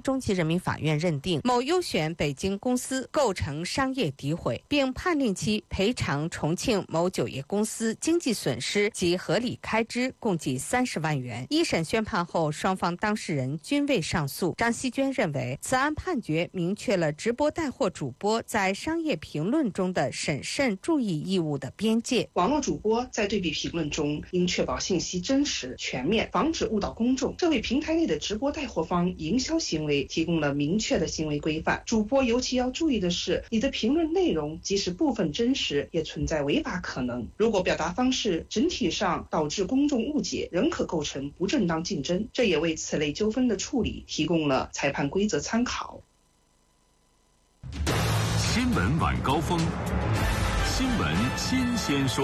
中级人民法院认定某优选北京公司构成商业诋毁，并判令其赔偿重庆某酒业公司经济损失及合理开支共计30万元。一审宣判后，双方当事人均未上诉。张锡娟认为，此案判决明确了直播带货主播在商业评论中的审慎注意义务的边界。 网络主播在对比评论中应确保信息真实全面，防止误导公众，这为平台内的直播带货方营销行为提供了明确的行为规范。主播尤其要注意的是，你的评论内容即使部分真实，也存在违法可能。如果表达方式整体上导致公众误解，仍可构成不正当竞争，这也为此类纠纷的处理提供了裁判规则参考。 新闻晚高峰，新闻新鲜说。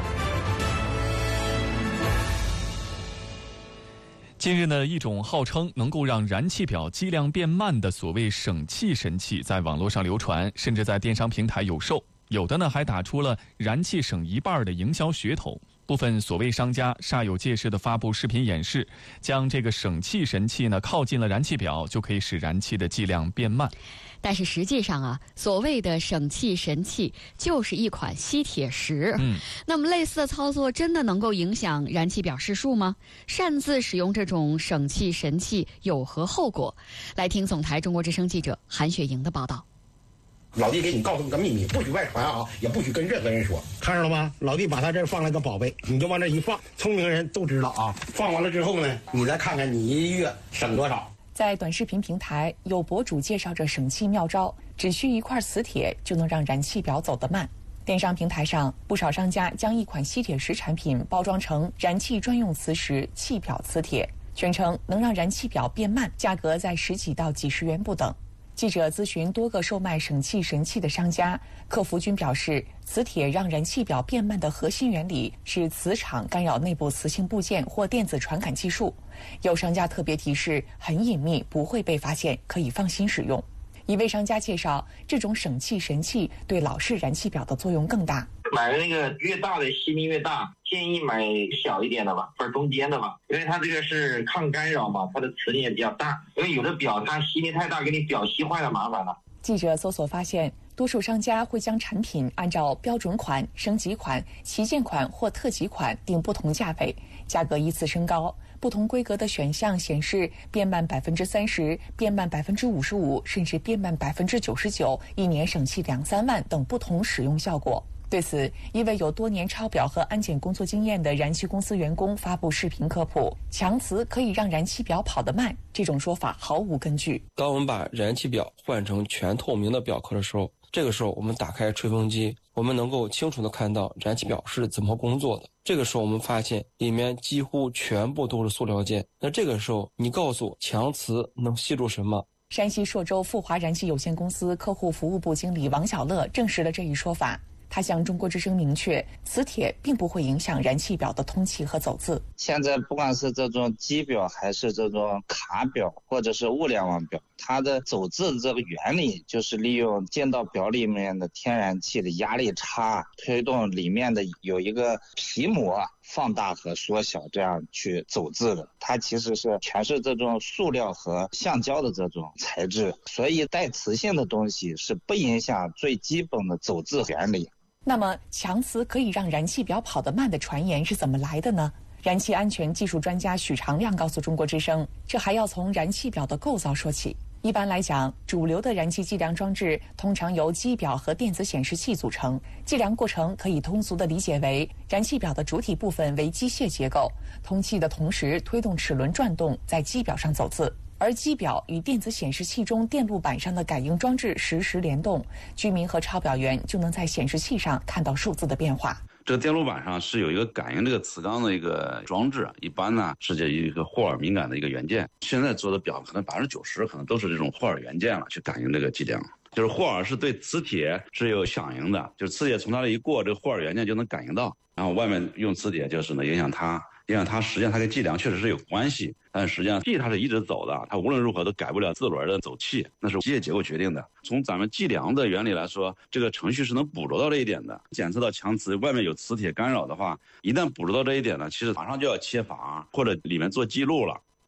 近日呢，一种号称能够让燃气表计量变慢的所谓省气神器在网络上流传，甚至在电商平台有售。有的呢还打出了燃气省一半的营销噱头。部分所谓商家煞有介事地发布视频演示，将这个省气神器呢靠近了燃气表，就可以使燃气的计量变慢。 但是实际上啊，所谓的省气神器就是一款吸铁石。那么类似的操作真的能够影响燃气表示数吗？擅自使用这种省气神器有何后果？来听总台中国之声记者韩雪莹的报道。 老弟给你告诉你个秘密，不许外传啊，也不许跟任何人说，看着了吗？老弟把他这儿放了个宝贝，你就往这一放，聪明人都知道啊。放完了之后呢，你再看看你一月省多少。 在短视频平台，有博主介绍着省气妙招，只需一块磁铁就能让燃气表走得慢。电商平台上，不少商家将一款吸铁石产品包装成燃气专用磁石气表磁铁，宣称能让燃气表变慢，价格在10几到几十元不等。记者咨询多个售卖省气神器的商家，客服均表示，磁铁让燃气表变慢的核心原理是磁场干扰内部磁性部件或电子传感技术。有商家特别提示，很隐秘，不会被发现，可以放心使用。一位商家介绍，这种省气神器对老式燃气表的作用更大。 买那个越大的吸力越大，建议买小一点的吧，或者中间的吧，因为它这个是抗干扰嘛，它的磁力也比较大。因为有的表它吸力太大，给你表吸坏了麻烦了。 记者搜索发现，多数商家会将产品按照标准款、升级款、旗舰款或特级款定不同价位，价格依次升高。不同规格的选项显示变慢30%、变慢55%，甚至变慢99%，一年省气2、3万等不同使用效果。对此，一位有多年抄表和安检工作经验的燃气公司员工发布视频科普：强磁可以让燃气表跑得慢，这种说法毫无根据。 当我们把燃气表换成全透明的表壳的时候，这个时候我们打开吹风机，我们能够清楚地看到燃气表是怎么工作的。这个时候我们发现里面几乎全部都是塑料件。那这个时候你告诉我强磁能吸住什么？ 山西朔州富华燃气有限公司客户服务部经理王小乐证实了这一说法。他向中国之声明确，磁铁并不会影响燃气表的通气和走字。 现在不管是这种机表还是这种卡表或者是物联网表，它的走字的这个原理就是利用进到表里面的天然气的压力差，推动里面的有一个皮膜放大和缩小，这样去走字的。它其实是全是这种塑料和橡胶的这种材质，所以带磁性的东西是不影响最基本的走字原理。 那么强磁可以让燃气表跑得慢的传言是怎么来的呢？燃气安全技术专家许长亮告诉中国之声，这还要从燃气表的构造说起。一般来讲，主流的燃气计量装置通常由机表和电子显示器组成。计量过程可以通俗地理解为，燃气表的主体部分为机械结构，通气的同时推动齿轮转动，在机表上走字。而机表与电子显示器中电路板上的感应装置实时联动，居民和抄表员就能在显示器上看到数字的变化。 这个电路板上是有一个感应这个磁钢的一个装置，一般呢是这一个霍尔敏感的一个元件。现在做的表可能90%可能都是这种霍尔元件了，去感应这个计量。就是霍尔是对磁铁是有响应的，就是磁铁从它这一过，这个霍尔元件就能感应到，然后外面用磁铁就是能影响它。实际上它跟计量确实是有关系，但实际上气它是一直走的，它无论如何都改不了自轮的走气，那是机械结构决定的。从咱们计量的原理来说，这个程序是能捕捉到这一点的。检测到强磁外面有磁铁干扰的话，一旦捕捉到这一点呢，其实马上就要切阀或者里面做记录了。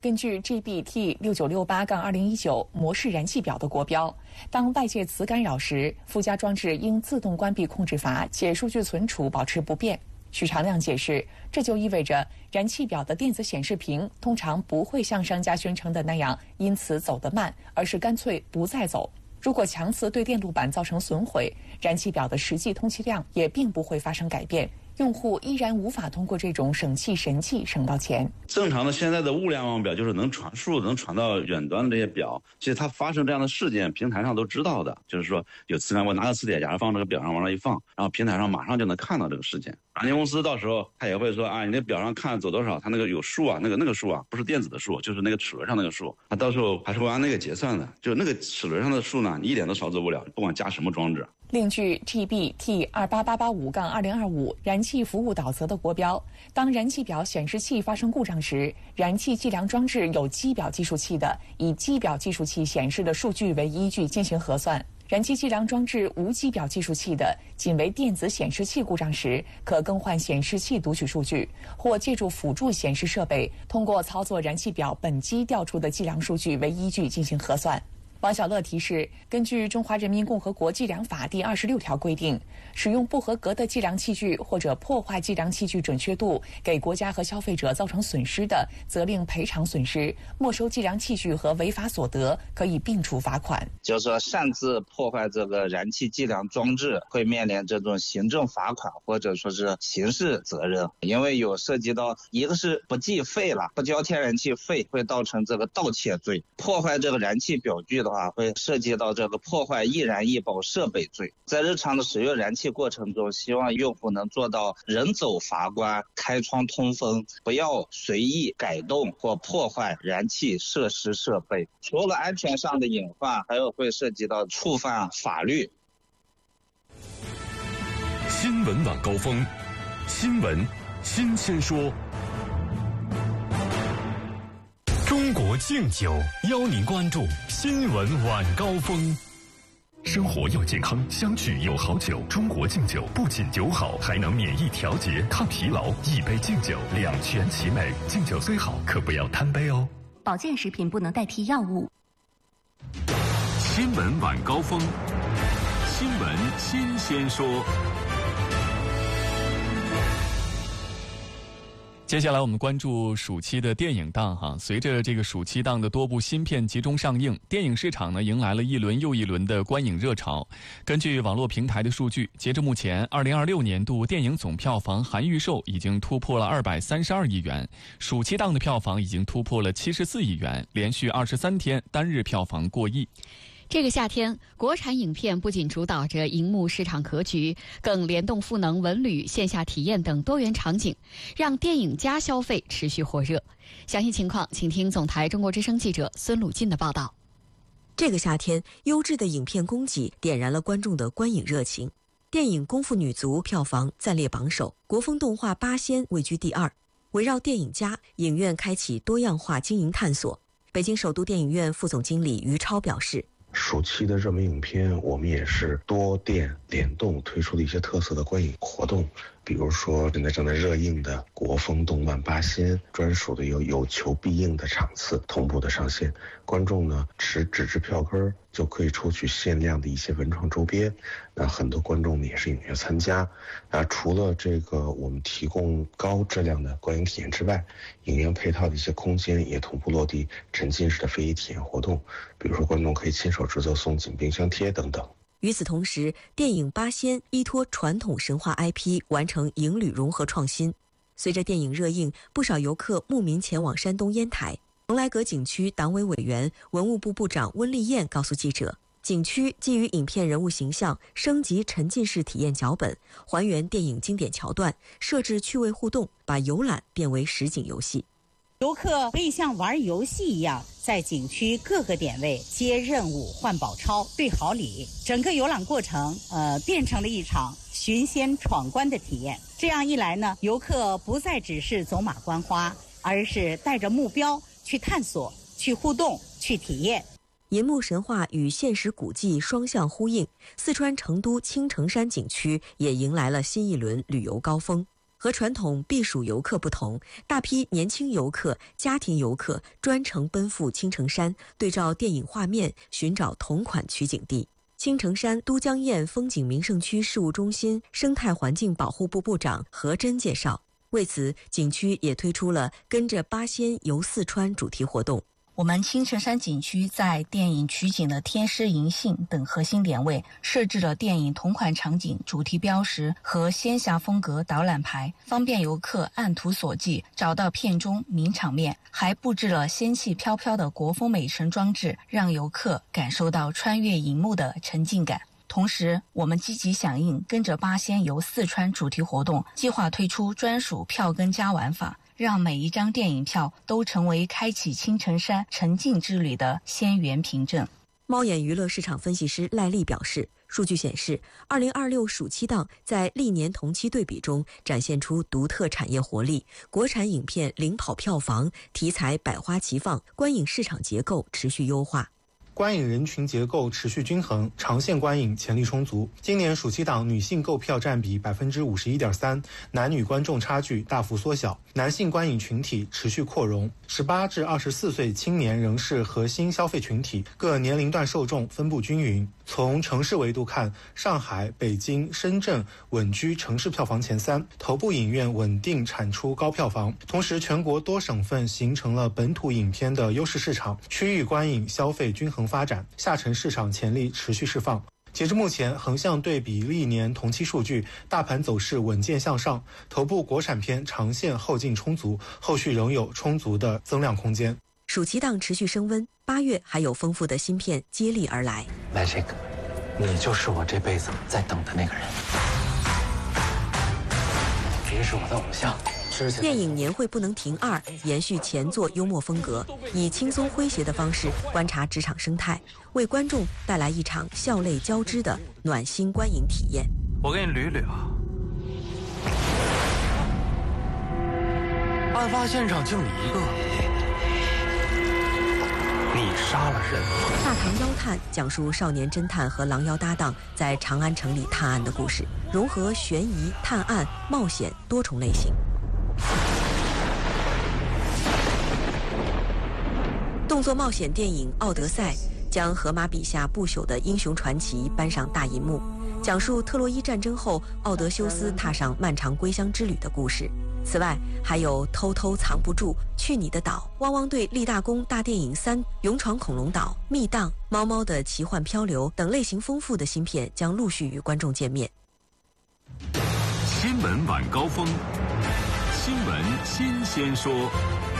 根据 GB-T6968-2019 模式燃气表的国标，当外界磁干扰时，附加装置应自动关闭控制阀，且数据存储保持不变。许长亮解释，这就意味着燃气表的电子显示屏通常不会像商家宣称的那样因此走得慢，而是干脆不再走。如果强磁对电路板造成损毁，燃气表的实际通气量也并不会发生改变，用户依然无法通过这种省气神器省到钱。 正常的现在的物联网表就是能传输、能传到远端的这些表，其实它发生这样的事件，平台上都知道的。就是说有磁感，我拿个磁铁夹放这个表上往那一放，然后平台上马上就能看到这个事件。软件公司到时候他也会说啊，你那表上看走多少，它那个有数啊，那个数啊，不是电子的数，就是那个齿轮上那个数，它到时候还是会按那个结算的。就那个齿轮上的数呢，你一点都操作不了，不管加什么装置。 另据 GB-T288885-2025 燃气服务导则的国标，当燃气表显示器发生故障时，燃气计量装置有机表计数器的，以机表计数器显示的数据为依据进行核算；燃气计量装置无机表计数器的，仅为电子显示器故障时，可更换显示器读取数据，或借助辅助显示设备，通过操作燃气表本机调出的计量数据为依据进行核算。王小乐提示，根据《中华人民共和国计量法》第26条规定，使用不合格的计量器具或者破坏计量器具准确度，给国家和消费者造成损失的，责令赔偿损失；没收计量器具和违法所得，可以并处罚款。 就是说，擅自破坏这个燃气计量装置，会面临这种行政罚款或者说是刑事责任，因为有涉及到一个是不计费了，不交天然气费，会造成这个盗窃罪；破坏这个燃气表具的话，会涉及到这个破坏易燃易爆设备罪。在日常的使用燃气过程中，希望用户能做到人走阀关、开窗通风，不要随意改动或破坏燃气设施设备。除了安全上的隐患，还有会涉及到触犯法律。 新闻晚高峰，新闻新鲜说。中国敬酒邀您关注新闻晚高峰。生活要健康，相聚有好酒。中国敬酒不仅酒好，还能免疫调节、抗疲劳。一杯敬酒，两全其美。敬酒虽好，可不要贪杯哦。 保健食品不能代替药物。 新闻晚高峰，新闻新鲜说。 接下来我们关注暑期的电影档哈。随着这个暑期档的多部新片集中上映，电影市场呢迎来了一轮又一轮的观影热潮。根据网络平台的数据，截至目前，2026年度电影总票房含预售已经突破了232亿元，暑期档的票房已经突破了74亿元，连续23天单日票房过亿。 这个夏天，国产影片不仅主导着荧幕市场格局，更联动赋能文旅、线下体验等多元场景，让电影加消费持续火热。详细情况，请听总台中国之声记者孙鲁进的报道。 这个夏天，优质的影片供给点燃了观众的观影热情。电影《功夫女足》票房暂列榜首，国风动画《八仙》位居第二。围绕电影家，影院开启多样化经营探索。北京首都电影院副总经理于超表示， 暑期的热门影片，我们也是多店联动推出的一些特色的观影活动，比如说现在正在热映的国风动漫《八仙》，专属的有求必应的场次同步的上线，观众呢持纸质票根就可以抽取限量的一些文创周边。那很多观众呢也是踊跃参加。除了这个我们提供高质量的观影体验之外，影院配套的一些空间也同步落地沉浸式的非遗体验活动，比如说观众可以亲手制作送锦冰箱贴等等。 与此同时，电影《八仙》依托传统神话 IP 完成影旅融合创新。随着电影热映，不少游客慕名前往山东烟台。蓬莱阁景区党委委员、文物部部长温丽燕告诉记者，景区基于影片人物形象升级沉浸式体验脚本，还原电影经典桥段，设置趣味互动，把游览变为实景游戏。 游客可以像玩游戏一样，在景区各个点位接任务、换宝钞、兑好礼，整个游览过程变成了一场寻仙闯关的体验。这样一来呢，游客不再只是走马观花，而是带着目标去探索、去互动、去体验。 银幕神话与现实古迹双向呼应，四川成都青城山景区也迎来了新一轮旅游高峰。 和传统避暑游客不同，大批年轻游客、家庭游客专程奔赴青城山，对照电影画面寻找同款取景地。青城山都江堰风景名胜区事务中心生态环境保护部部长何真介绍，为此景区也推出了跟着八仙游四川主题活动。 我们青城山景区在电影取景的天师银杏等核心点位设置了电影同款场景主题标识和仙侠风格导览牌，方便游客按图索骥找到片中名场面，还布置了仙气飘飘的国风美神装置，让游客感受到穿越荧幕的沉浸感。同时，我们积极响应跟着八仙游四川主题活动，计划推出专属票根加玩法，让每一张电影票都成为开启青城山沉浸之旅的仙缘凭证。 猫眼娱乐市场分析师赖丽表示，数据显示，2026暑期档在历年同期对比中展现出独特产业活力，国产影片领跑票房，题材百花齐放，观影市场结构持续优化。 观影人群结构持续均衡，长线观影潜力充足。今年暑期档女性购票占比 51.3%， 男女观众差距大幅缩小，男性观影群体持续扩容。18至24岁青年仍是核心消费群体，各年龄段受众分布均匀。从城市维度看，上海、北京、深圳稳居城市票房前3，头部影院稳定产出高票房。同时，全国多省份形成了本土影片的优势市场，区域观影消费均衡发展，下沉市场潜力持续释放。截至目前，横向对比历年同期数据，大盘走势稳健向上，头部国产片长线后劲充足，后续仍有充足的增量空间。 暑期档持续升温，8月还有丰富的新片接力而来。 Magic， 你就是我这辈子在等的那个人，你是我的偶像。 电影年会不能停2延续前作幽默风格，以轻松诙谐的方式观察职场生态，为观众带来一场笑泪交织的暖心观影体验。 我给你捋捋啊，案发现场就你一个，你杀了人。 大唐妖探讲述少年侦探和狼妖搭档在长安城里探案的故事，融合悬疑、探案、冒险多重类型。动作冒险电影《奥德赛》将荷马笔下不朽的英雄传奇搬上大银幕，讲述特洛伊战争后奥德修斯踏上漫长归乡之旅的故事。此外，还有偷偷藏不住、去你的岛、汪汪队立大功大电影3、勇闯恐龙岛、密档、猫猫的奇幻漂流等类型丰富的新片将陆续与观众见面。 新闻晚高峰，新闻新鲜说。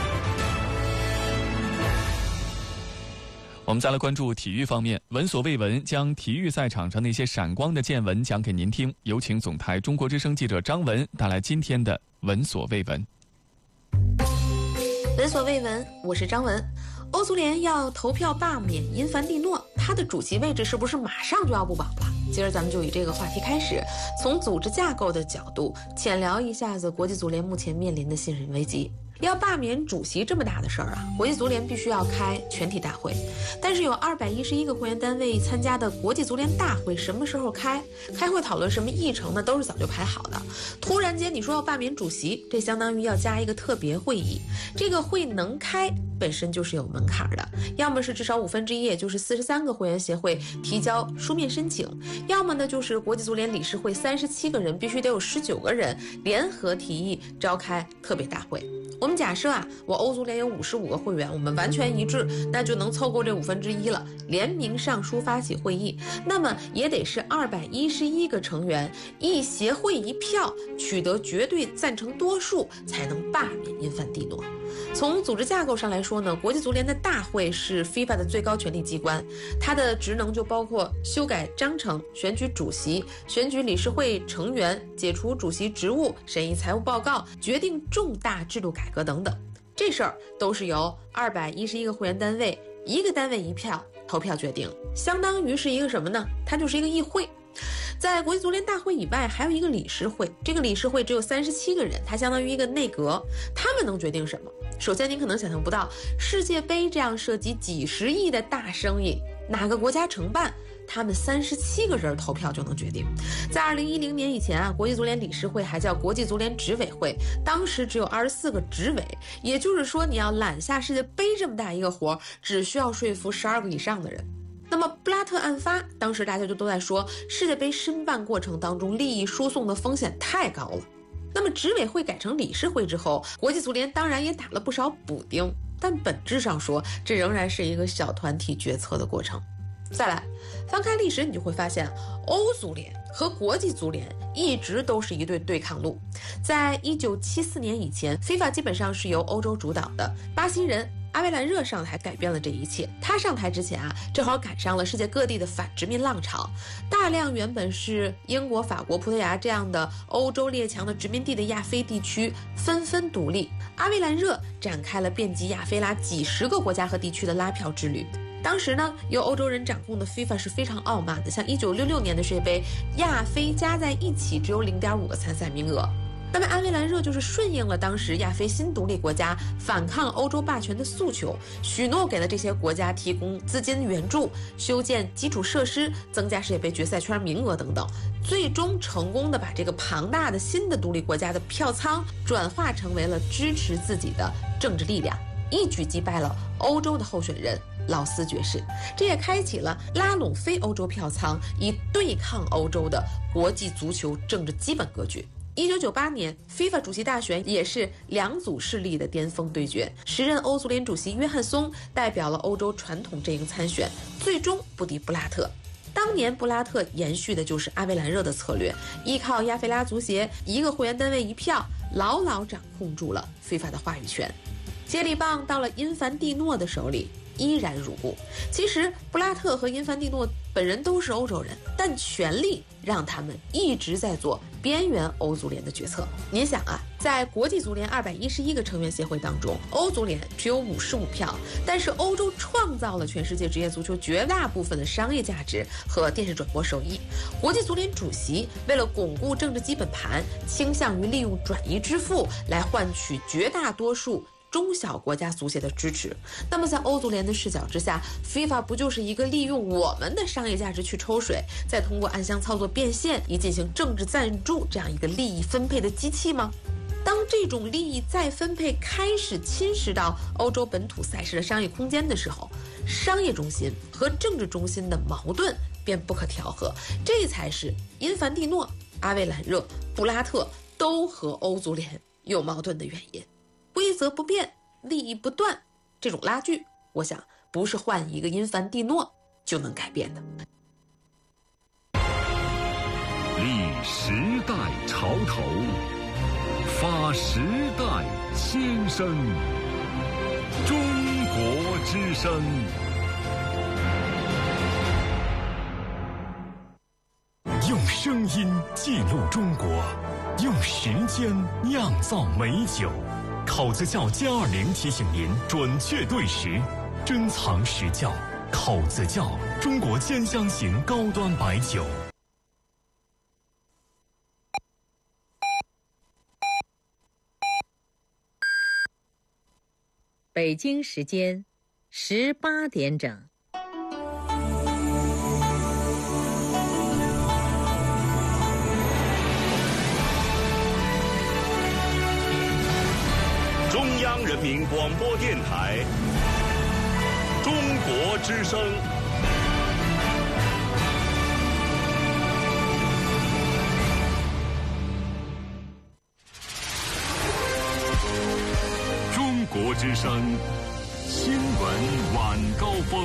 我们再来关注体育方面，闻所未闻将体育赛场上那些闪光的见闻讲给您听。有请总台中国之声记者张文带来今天的闻所未闻。 闻所未闻，我是张文。欧足联要投票罢免因凡蒂诺，他的主席位置是不是马上就要不保了？今儿咱们就以这个话题开始，从组织架构的角度浅聊一下子国际足联目前面临的信任危机。要罢免主席这么大的事儿啊，国际足联必须要开全体大会，但是有211个会员单位参加的国际足联大会什么时候开？开会讨论什么议程呢？都是早就排好的。突然间你说要罢免主席，这相当于要加一个特别会议，这个会能开本身就是有门槛的，要么是至少1/5，也就是43个会员协会提交书面申请，要么呢就是国际足联理事会37个人必须得有19个人联合提议召开特别大会。我们假设啊，我欧足联有55个会员，我们完全一致，那就能凑够这1/5了，联名上书发起会议，那么也得是211个成员一协会一票取得绝对赞成多数才能罢免因凡蒂诺。从组织架构上来说呢，国际足联的大会是 FIFA 的最高权力机关，它的职能就包括修改章程、选举主席、选举理事会成员、解除主席职务、审议财务报告、决定重大制度改革等等。这事儿都是由211个会员单位一个单位一票投票决定，相当于是一个什么呢？它就是一个议会。在国际足联大会以外还有一个理事会，这个理事会只有37个人，它相当于一个内阁，他们能决定什么？首先您可能想象不到，世界杯这样涉及几十亿的大生意，哪个国家承办他们37个人投票就能决定。在2010年以前啊，国际足联理事会还叫国际足联执委会，当时只有24个执委，也就是说你要揽下世界杯这么大一个活，只需要说服12个以上的人。那么布拉特案发，当时大家就都在说世界杯申办过程当中利益输送的风险太高了。那么执委会改成理事会之后，国际足联当然也打了不少补丁，但本质上说，这仍然是一个小团体决策的过程。再来翻开历史，你就会发现欧足联和国际足联一直都是一对对抗路。在1974年以前， FIFA 基本上是由欧洲主导的，巴西人阿维兰热上台改变了这一切。他上台之前啊，正好赶上了世界各地的反殖民浪潮，大量原本是英国、法国、葡萄牙这样的欧洲列强的殖民地的亚非地区纷纷独立。阿维兰热展开了遍及亚非拉几十个国家和地区的拉票之旅。当时呢，由欧洲人掌控的 FIFA 是非常傲慢的，像1966年的世界杯，亚非加在一起只有 0.5 个参赛名额。那么阿维兰热就是顺应了当时亚非新独立国家反抗欧洲霸权的诉求，许诺给了这些国家提供资金援助、修建基础设施、增加世界杯决赛圈名额等等，最终成功的把这个庞大的新的独立国家的票仓转化成为了支持自己的政治力量，一举击败了欧洲的候选人劳斯爵士。这也开启了拉拢非欧洲票仓以对抗欧洲的国际足球政治基本格局。1998年 FIFA 主席大选也是两组势力的巅峰对决，时任欧足联主席约翰松代表了欧洲传统阵营参选，最终不敌布拉特。当年布拉特延续的就是阿维兰热的策略，依靠亚非拉足协一个会员单位一票，牢牢掌控住了 FIFA 的话语权。接力棒到了因凡蒂诺的手里，依然如故。其实布拉特和因凡蒂诺本人都是欧洲人，但权力让他们一直在做边缘欧足联的决策。您想啊，在国际足联211个成员协会当中，欧足联只有55票，但是欧洲创造了全世界职业足球绝大部分的商业价值和电视转播收益。国际足联主席为了巩固政治基本盘，倾向于利用转移支付来换取绝大多数中小国家足协的支持。那么在欧足联的视角之下， FIFA 不就是一个利用我们的商业价值去抽水，再通过暗箱操作变现以进行政治赞助这样一个利益分配的机器吗？当这种利益再分配开始侵蚀到欧洲本土赛事的商业空间的时候，商业中心和政治中心的矛盾便不可调和，这才是因凡蒂诺、阿维兰热、布拉特都和欧足联有矛盾的原因。规则不变，利益不断，这种拉锯，我想不是换一个因凡蒂诺就能改变的。 立时代潮头，发时代先声。中国之声。用声音记录中国，用时间酿造美酒。口子窖+20提醒您准确对时，珍藏实窖。口子窖，中国兼香型高端白酒。 北京时间18点整。 中央人民广播电台中国之声。 中国之声新闻晚高峰。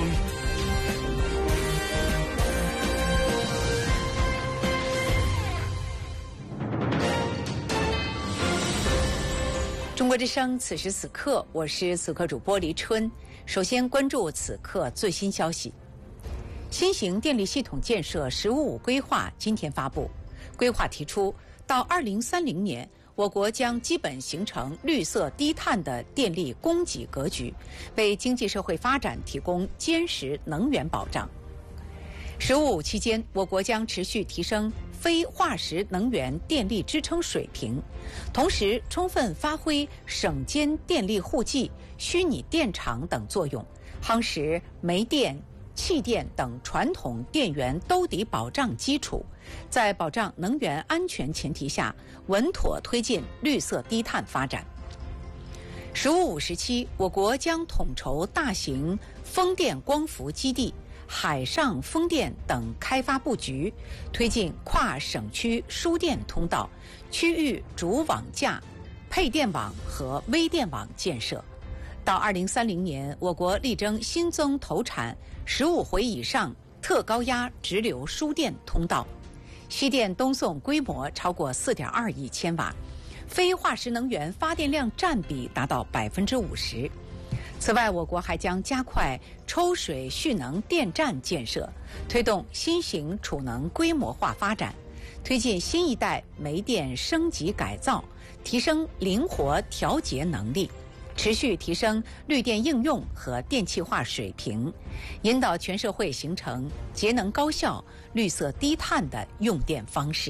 中国之声，此时此刻，我是此刻主播黎春。首先关注此刻最新消息：新型电力系统建设“十五五”规划今天发布。规划提出，到2030年，我国将基本形成绿色低碳的电力供给格局，为经济社会发展提供坚实能源保障。“十五五”期间，我国将持续提升非化石能源电力支撑水平，同时充分发挥省间电力互济、虚拟电厂等作用，夯实煤电、 气电等传统电源兜底保障基础，在保障能源安全前提下，稳妥推进绿色低碳发展。“15 5时期，我国将统筹大型风电光伏基地、海上风电等开发布局，推进跨省区输电通道、区域主网架、配电网和微电网建设。到2030年，我国力争新增投产15回以上特高压直流输电通道，西电东送规模超过4.2亿千瓦。非化石能源发电量占比达到50%。此外，我国还将加快抽水蓄能电站建设，推动新型储能规模化发展，推进新一代煤电升级改造，提升灵活调节能力，持续提升绿电应用和电气化水平，引导全社会形成节能高效、绿色低碳的用电方式。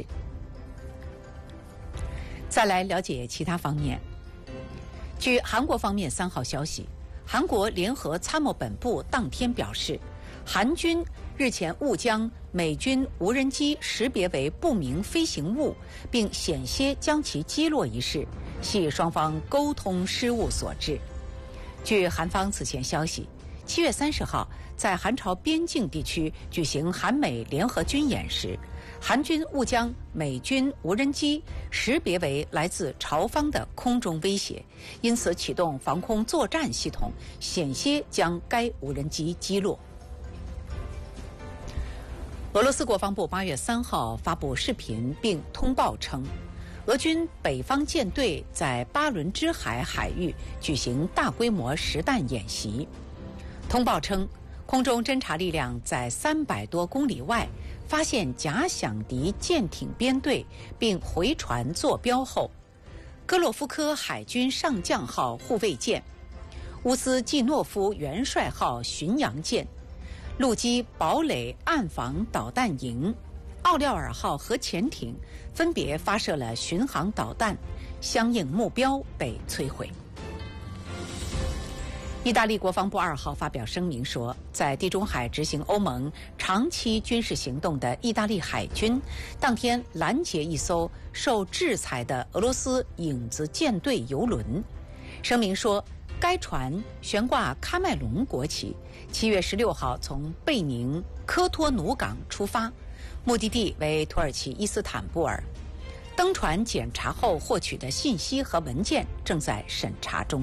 再来了解其他方面。据韩国方面3号消息，韩国联合参谋本部当天表示，韩军日前误将美军无人机识别为不明飞行物，并险些将其击落一事，系双方沟通失误所致。据韩方此前消息，7月30号在韩朝边境地区举行韩美联合军演时，韩军误将美军无人机识别为来自朝方的空中威胁，因此启动防空作战系统，险些将该无人机击落。俄罗斯国防部8月3号发布视频并通报称，俄军北方舰队在巴伦支海海域举行大规模实弹演习。通报称，空中侦察力量在300多公里外发现假想敌舰艇编队，并回传坐标后，戈洛夫科海军上将号护卫舰、乌斯季诺夫元帅号巡洋舰、陆基堡垒岸防导弹营、奥廖尔号核潜艇分别发射了巡航导弹，相应目标被摧毁。意大利国防部2号发表声明说，在地中海执行欧盟长期军事行动的意大利海军当天拦截一艘受制裁的俄罗斯影子舰队油轮。声明说，该船悬挂喀麦隆国旗，7月16号从贝宁科托努港出发，目的地为土耳其伊斯坦布尔。登船检查后获取的信息和文件正在审查中。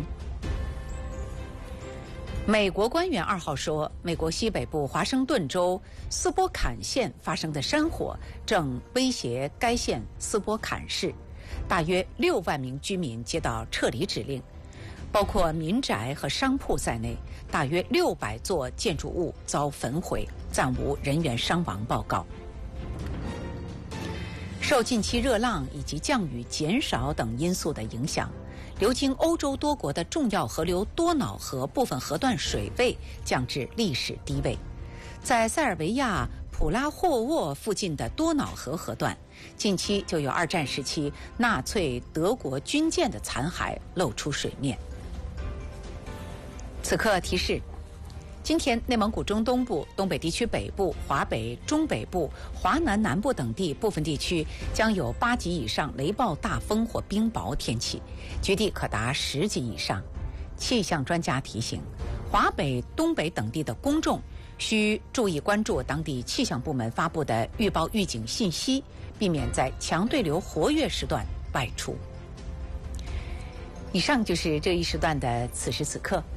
美国官员2号说，美国西北部华盛顿州斯波坎县发生的山火正威胁该县斯波坎市，大约6万名居民接到撤离指令，包括民宅和商铺在内，大约600座建筑物遭焚毁，暂无人员伤亡报告。受近期热浪以及降雨减少等因素的影响，流经欧洲多国的重要河流多瑙河部分河段水位降至历史低位。在塞尔维亚普拉霍沃附近的多瑙河河段，近期就有2战时期纳粹德国军舰的残骸露出水面。此刻提示，今天内蒙古中东部、东北地区北部、华北、中北部、华南南部等地部分地区将有8级以上雷暴大风或冰雹天气，局地可达10级以上。气象专家提醒，华北、东北等地的公众需注意关注当地气象部门发布的预报预警信息，避免在强对流活跃时段外出。以上就是这一时段的此时此刻。